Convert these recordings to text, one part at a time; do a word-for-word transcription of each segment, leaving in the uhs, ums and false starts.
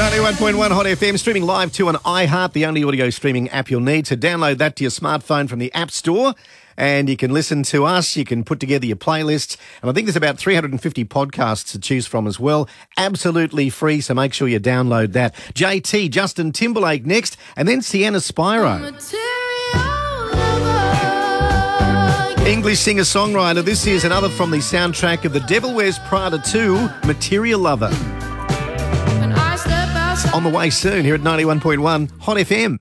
ninety-one point one Hot F M, streaming live to an iHeart, the only audio streaming app you'll need. So download that to your smartphone from the App Store, and you can listen to us. You can put together your playlists. And I think there's about three hundred fifty podcasts to choose from as well. Absolutely free, so make sure you download that. J T, Justin Timberlake next, and then Sienna Spyro. English singer-songwriter. This is another from the soundtrack of The Devil Wears Prada two, Material Lover. On the way soon here at ninety-one point one Hot F M.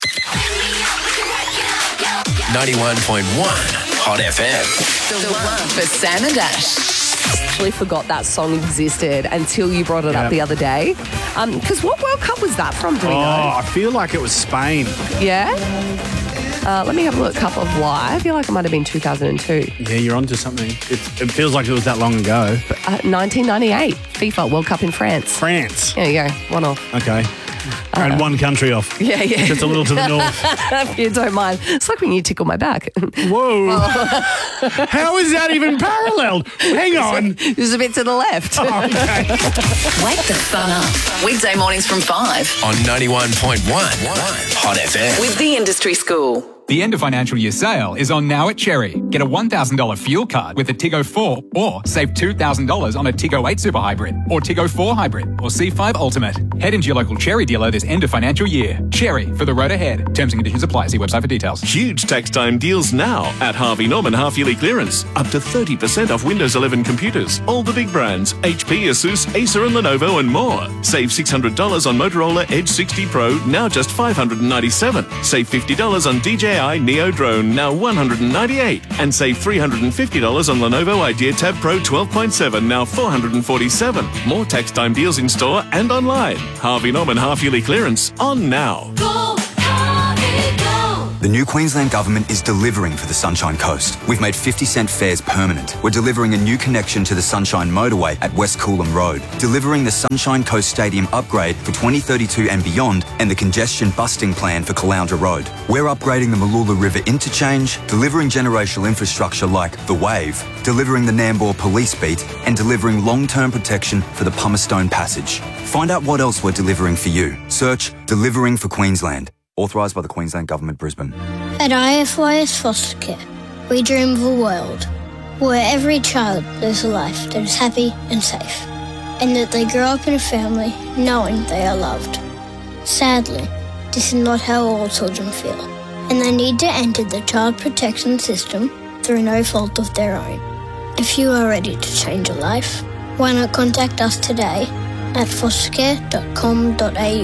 ninety-one point one Hot F M. The one for Sam and Ash. I actually forgot that song existed until you brought it Yeah. up the other day. Because what World Cup was that from, do we Oh, know? I feel like it was Spain. Yeah? Uh, let me have a look. Cup of Life. I feel like it might have been two thousand two. Yeah, you're onto something. It, it feels like it was that long ago. Uh, nineteen ninety-eight. FIFA World Cup in France. France. There you go. One off. Okay. And one country off. Yeah, yeah. Just a little to the north. If you don't mind. It's like when you tickle my back. Whoa. How is that even paralleled? Hang on. There's a bit to the left. Oh, okay. Wake the fun up. Weekday mornings from five. On ninety-one point one Hot F M. With the Industry School. The end of financial year sale is on now at Cherry. Get a one thousand dollars fuel card with a Tiggo four or save two thousand dollars on a Tiggo eight Super Hybrid or Tiggo four Hybrid or C five Ultimate. Head into your local Cherry dealer this end of financial year. Cherry, for the road ahead. Terms and conditions apply. See website for details. Huge tax time deals now at Harvey Norman half-yearly clearance. Up to thirty percent off Windows eleven computers. All the big brands, H P, Asus, Acer and Lenovo and more. Save six hundred dollars on Motorola Edge sixty Pro, now just five hundred ninety-seven dollars. Save fifty dollars on D J I Neo Drone, now one hundred ninety-eight dollars. And save three hundred fifty dollars on Lenovo Idea Tab Pro twelve point seven, now four hundred forty-seven dollars. More tax time deals in store and online. Harvey Norman half-yearly clearance on now. The new Queensland Government is delivering for the Sunshine Coast. We've made fifty cent fares permanent. We're delivering a new connection to the Sunshine Motorway at West Coolum Road, delivering the Sunshine Coast Stadium upgrade for twenty thirty-two and beyond, and the congestion busting plan for Caloundra Road. We're upgrading the Mooloola River interchange, delivering generational infrastructure like the Wave, delivering the Nambour Police Beat, and delivering long-term protection for the Pummerstone Passage. Find out what else we're delivering for you. Search Delivering for Queensland. Authorised by the Queensland Government, Brisbane. At I F Y S Foster Care, we dream of a world where every child lives a life that is happy and safe, and that they grow up in a family knowing they are loved. Sadly, this is not how all children feel, and they need to enter the child protection system through no fault of their own. If you are ready to change a life, why not contact us today at foster care dot com dot a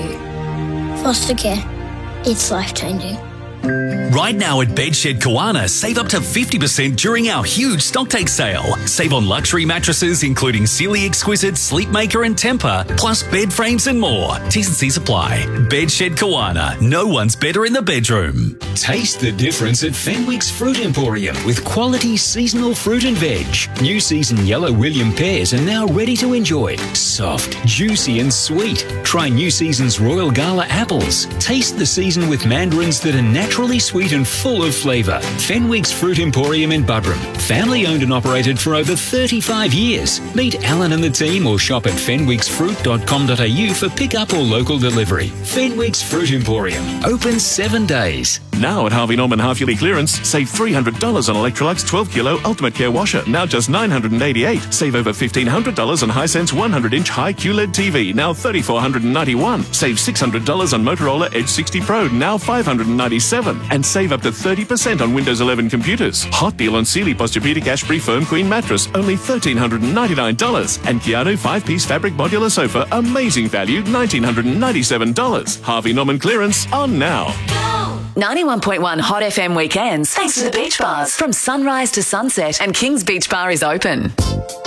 u. Foster Care. It's life-changing. Right now at Bedshed Kawana, save up to fifty percent during our huge stocktake sale. Save on luxury mattresses including Sealy Exquisite, Sleepmaker and Temper, plus bed frames and more. T's and C's apply. Bedshed Kawana. No one's better in the bedroom. Taste the difference at Fenwick's Fruit Emporium with quality seasonal fruit and veg. New season yellow William pears are now ready to enjoy. Soft, juicy and sweet. Try new season's Royal Gala apples. Taste the season with mandarins that are naturally sweet and full of flavour. Fenwick's Fruit Emporium in Buderim. Family owned and operated for over thirty-five years. Meet Alan and the team or shop at fenwicks fruit dot com dot a u for pick-up or local delivery. Fenwick's Fruit Emporium. Open seven days. Now at Harvey Norman half-yearly clearance, save three hundred dollars on Electrolux twelve kilo Ultimate Care Washer, now just nine hundred eighty-eight dollars. Save over fifteen hundred dollars on Hisense one hundred inch high Q L E D T V, now three thousand four hundred ninety-one dollars. Save six hundred dollars on Motorola Edge sixty Pro, now five hundred ninety-seven dollars. And save up to thirty percent on Windows eleven computers. Hot deal on Sealy Posturepedic Ashbury Firm Queen Mattress, only one thousand three hundred ninety-nine dollars. And Keanu five-piece fabric modular sofa, amazing value, one thousand nine hundred ninety-seven dollars. Harvey Norman clearance on now. ninety-one point one Hot F M weekends, thanks to the beach bars. From sunrise to sunset, and King's Beach Bar is open.